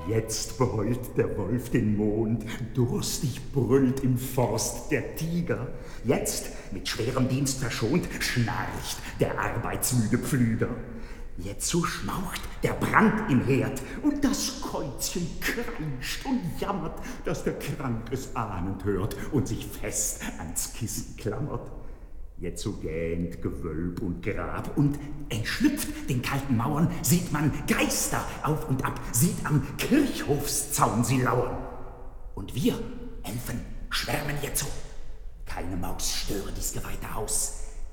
Jetzt beheult der Wolf den Mond, durstig brüllt im Forst der Tiger. Jetzt, mit schwerem Dienst verschont, schnarcht der arbeitsmüde Pflüger. Jetzo schmaucht der Brand im Herd und das Käuzchen kreischt und jammert, dass der Krank es ahnend hört und sich fest ans Kissen klammert. Jetzo gähnt Gewölb und Grab und entschlüpft den kalten Mauern, sieht man Geister auf und ab, sieht am Kirchhofszaun sie lauern. Und wir, Elfen, schwärmen jetzo. Keine Maus störe dies geweihte Haus.